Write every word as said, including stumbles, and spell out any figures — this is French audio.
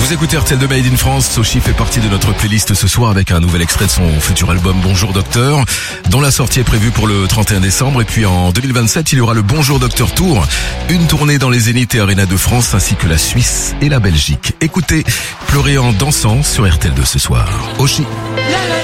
Vous écoutez R T L de Made in France. Sochi fait partie de notre playlist ce soir avec un nouvel extrait de son futur album Bonjour Docteur, dont la sortie est prévue pour le trente et un décembre. Et puis en deux mille vingt-sept, il y aura le Bonjour Docteur Tour, une tournée dans les Zénith et Arena de France ainsi que la Suisse et la Belgique. Écoutez, pleurer en dansant sur R T L deux ce soir. Oshi.